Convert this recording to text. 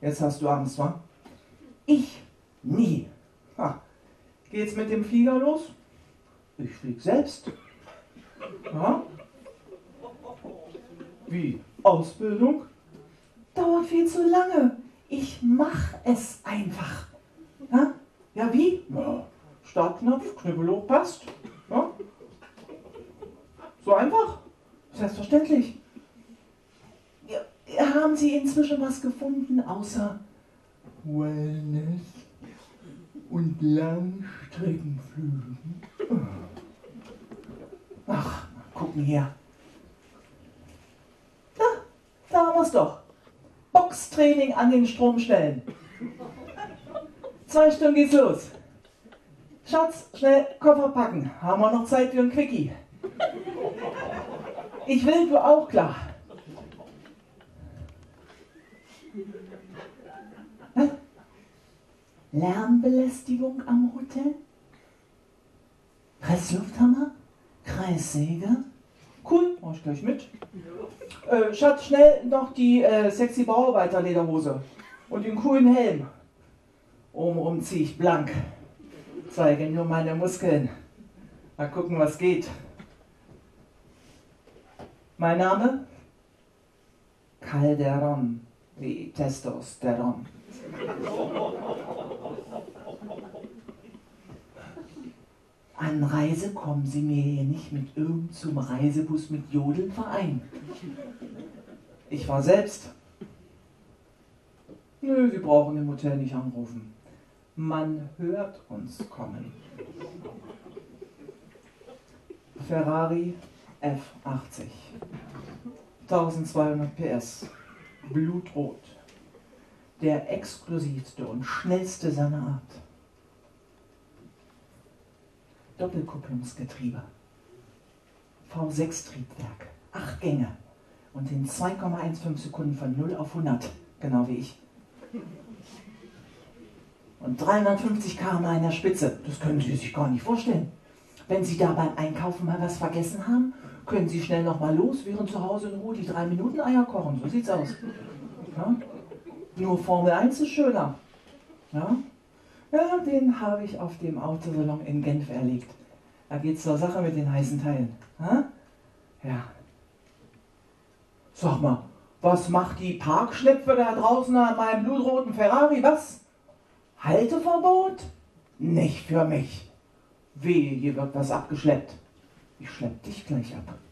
Jetzt hast du Angst, wa? Ich nie. Ha. Geht's mit dem Flieger los? Ich flieg selbst. Ja? Wie? Ausbildung? Dauert viel zu lange. Ich mach es einfach. Ja, ja wie? Ja. Startknopf, Knüppel hoch, passt. Ja? So einfach? Selbstverständlich. Ja, haben Sie inzwischen was gefunden, außer Wellness und Langstreckenflügen? Ach, gucken hier. Da haben wir es doch. Boxtraining an den Stromstellen. 2 Stunden geht's los. Schatz, schnell Koffer packen. Haben wir noch Zeit für ein Quickie? Ich will, du auch, klar. Lärmbelästigung am Hotel? Presslufthammer? Kreissäge? Cool, mach ich gleich mit. Schatz, schnell noch die sexy Bauarbeiterlederhose und den coolen Helm. Obenrum ziehe ich blank. Zeige nur meine Muskeln. Mal gucken, was geht. Mein Name? Calderon, wie Testosteron. Anreise kommen Sie mir hier nicht mit irgendeinem Reisebus mit Jodeln verein. Ich war selbst. Nö, Sie brauchen im Hotel nicht anrufen. Man hört uns kommen. Ferrari F80. 1200 PS. Blutrot. Der exklusivste und schnellste seiner Art. Doppelkupplungsgetriebe. V6-Triebwerk. 8 Gänge. Und in 2,15 Sekunden von 0 auf 100. Genau wie ich. Und 350 km/h in der Spitze. Das können Sie sich gar nicht vorstellen. Wenn Sie da beim Einkaufen mal was vergessen haben, können Sie schnell nochmal los, während zu Hause in Ruhe die 3 Minuten Eier kochen. So sieht's aus. Ja? Nur Formel 1 ist schöner. Ja? Ja, den habe ich auf dem Autosalon in Genf erlegt. Da geht's zur Sache mit den heißen Teilen. Ha? Ja. Sag mal, was macht die Parkschlepfe da draußen an meinem blutroten Ferrari? Was? Halteverbot? Nicht für mich. Wehe, hier wird was abgeschleppt. Ich schlepp dich gleich ab.